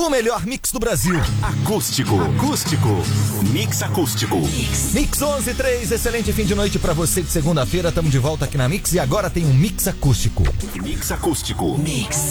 no melhor mix do Brasil. Acústico. Mix acústico. Mix 11:03, excelente fim de noite pra você de segunda-feira. Tamo de volta aqui na Mix e agora tem um mix acústico. Mix acústico. Mix.